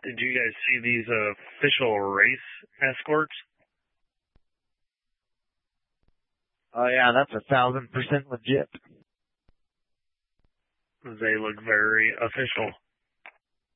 Did you guys see these official race escorts? Oh yeah, that's 1,000% legit. They look very official.